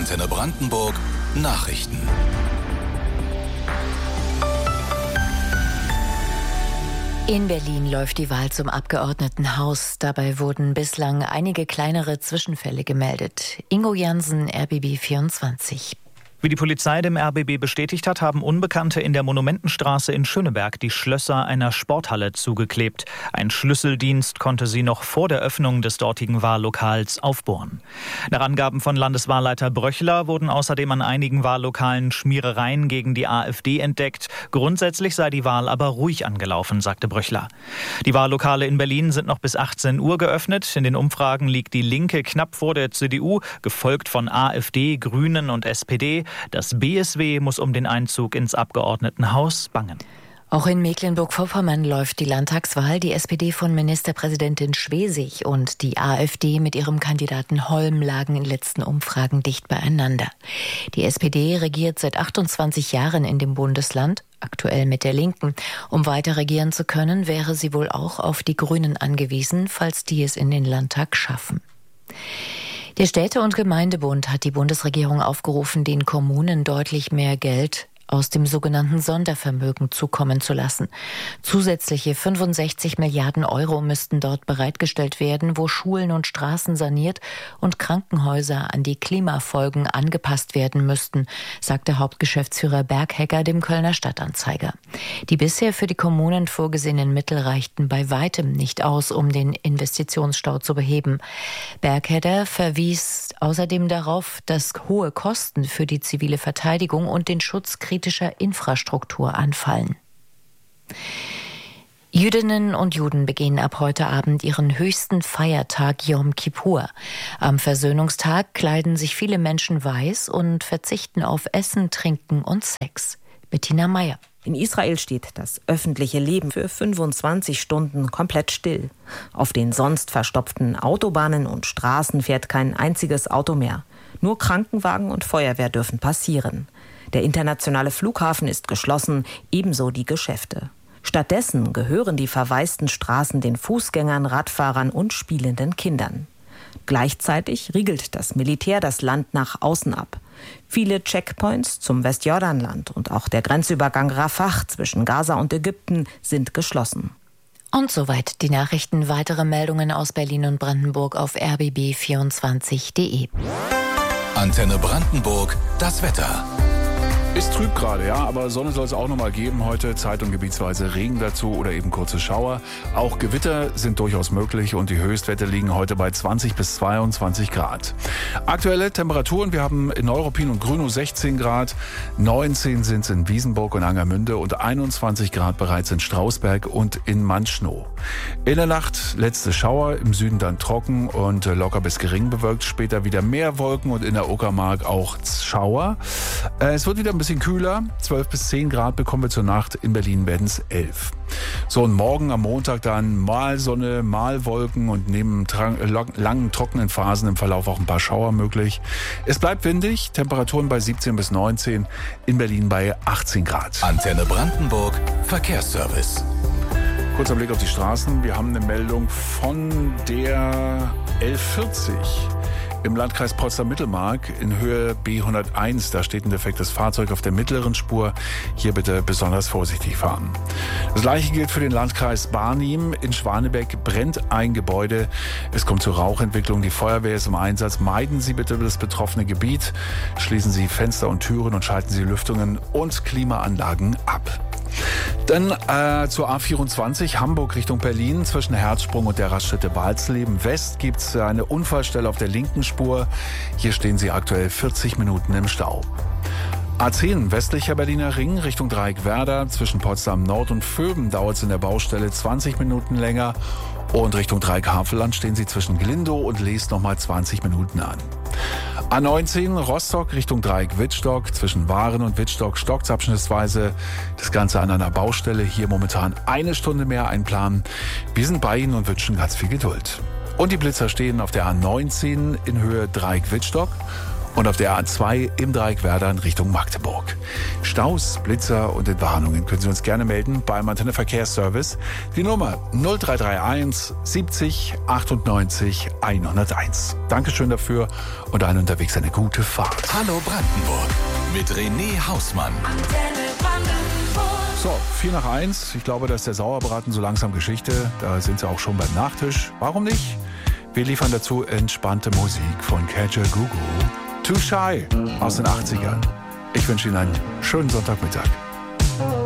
Antenne Brandenburg Nachrichten. In Berlin läuft die Wahl zum Abgeordnetenhaus. Dabei wurden bislang einige kleinere Zwischenfälle gemeldet. Ingo Jansen, RBB 24. Wie die Polizei dem RBB bestätigt hat, haben Unbekannte in der Monumentenstraße in Schöneberg die Schlösser einer Sporthalle zugeklebt. Ein Schlüsseldienst konnte sie noch vor der Öffnung des dortigen Wahllokals aufbohren. Nach Angaben von Landeswahlleiter Bröchler wurden außerdem an einigen Wahllokalen Schmierereien gegen die AfD entdeckt. Grundsätzlich sei die Wahl aber ruhig angelaufen, sagte Bröchler. Die Wahllokale in Berlin sind noch bis 18 Uhr geöffnet. In den Umfragen liegt die Linke knapp vor der CDU, gefolgt von AfD, Grünen und SPD. Das BSW muss um den Einzug ins Abgeordnetenhaus bangen. Auch in Mecklenburg-Vorpommern läuft die Landtagswahl. Die SPD von Ministerpräsidentin Schwesig und die AfD mit ihrem Kandidaten Holm lagen in letzten Umfragen dicht beieinander. Die SPD regiert seit 28 Jahren in dem Bundesland, aktuell mit der Linken. Um weiter regieren zu können, wäre sie wohl auch auf die Grünen angewiesen, falls die es in den Landtag schaffen. Der Städte- und Gemeindebund hat die Bundesregierung aufgerufen, den Kommunen deutlich mehr Geld aus dem sogenannten Sondervermögen zukommen zu lassen. Zusätzliche 65 Milliarden Euro müssten dort bereitgestellt werden, wo Schulen und Straßen saniert und Krankenhäuser an die Klimafolgen angepasst werden müssten, sagte Hauptgeschäftsführer Berghegger dem Kölner Stadtanzeiger. Die bisher für die Kommunen vorgesehenen Mittel reichten bei weitem nicht aus, um den Investitionsstau zu beheben. Berghegger verwies außerdem darauf, dass hohe Kosten für die zivile Verteidigung und den Schutz kritischer Infrastruktur anfallen. Jüdinnen und Juden begehen ab heute Abend ihren höchsten Feiertag Yom Kippur. Am Versöhnungstag kleiden sich viele Menschen weiß und verzichten auf Essen, Trinken und Sex. Bettina Meyer. In Israel steht das öffentliche Leben für 25 Stunden komplett still. Auf den sonst verstopften Autobahnen und Straßen fährt kein einziges Auto mehr. Nur Krankenwagen und Feuerwehr dürfen passieren. Der internationale Flughafen ist geschlossen, ebenso die Geschäfte. Stattdessen gehören die verwaisten Straßen den Fußgängern, Radfahrern und spielenden Kindern. Gleichzeitig riegelt das Militär das Land nach außen ab. Viele Checkpoints zum Westjordanland und auch der Grenzübergang Rafah zwischen Gaza und Ägypten sind geschlossen. Und soweit die Nachrichten. Weitere Meldungen aus Berlin und Brandenburg auf rbb24.de. Antenne Brandenburg, das Wetter. Ist trüb gerade, ja, aber Sonne soll es auch noch mal geben heute. Zeit- und gebietsweise Regen dazu oder eben kurze Schauer. Auch Gewitter sind durchaus möglich und die Höchstwerte liegen heute bei 20 bis 22 Grad. Aktuelle Temperaturen, wir haben in Neuruppin und Grünow 16 Grad, 19 sind es in Wiesenburg und Angermünde und 21 Grad bereits in Strausberg und in Manschnow. In der Nacht letzte Schauer, im Süden dann trocken und locker bis gering bewölkt. Später wieder mehr Wolken und in der Uckermark auch Schauer. Es wird wieder ein bisschen kühler, 12 bis 10 Grad bekommen wir zur Nacht, in Berlin werden es 11. So, und morgen am Montag dann mal Sonne, mal Wolken und neben langen trockenen Phasen im Verlauf auch ein paar Schauer möglich. Es bleibt windig, Temperaturen bei 17 bis 19, in Berlin bei 18 Grad. Antenne Brandenburg, Verkehrsservice. Kurzer Blick auf die Straßen, wir haben eine Meldung von der L40. Im Landkreis Potsdam-Mittelmark in Höhe B101, da steht ein defektes Fahrzeug auf der mittleren Spur. Hier bitte besonders vorsichtig fahren. Das Gleiche gilt für den Landkreis Barnim. In Schwanebeck brennt ein Gebäude. Es kommt zur Rauchentwicklung. Die Feuerwehr ist im Einsatz. Meiden Sie bitte das betroffene Gebiet. Schließen Sie Fenster und Türen und schalten Sie Lüftungen und Klimaanlagen ab. Dann zur A24 Hamburg Richtung Berlin zwischen Herzsprung und der Raststätte Walsleben West gibt es eine Unfallstelle auf der linken Spur. Hier stehen Sie aktuell 40 Minuten im Stau. A10 westlicher Berliner Ring Richtung Dreieck Werder zwischen Potsdam Nord und Vöben dauert es in der Baustelle 20 Minuten länger. Und Richtung Dreieck Havelland stehen Sie zwischen Glindow und Lees nochmal 20 Minuten an. A19 Rostock Richtung Dreieck Wittstock zwischen Waren und Wittstock stockt abschnittsweise. Das Ganze an einer Baustelle. Hier momentan eine Stunde mehr einplanen. Wir sind bei Ihnen und wünschen ganz viel Geduld. Und die Blitzer stehen auf der A19 in Höhe Dreieck Wittstock und auf der A2 im Dreieck Werder in Richtung Magdeburg. Staus, Blitzer und Entwarnungen können Sie uns gerne melden beim Antenne Verkehrsservice. Die Nummer 0331 70 98 101. Dankeschön dafür und allen unterwegs eine gute Fahrt. Hallo Brandenburg mit René Hausmann. So, 4:04. Ich glaube, dass der Sauerbraten so langsam Geschichte. Da sind Sie auch schon beim Nachtisch. Warum nicht? Wir liefern dazu entspannte Musik von Kajagoogoo. Too Shy aus den 80ern. Ich wünsche Ihnen einen schönen Sonntagmittag.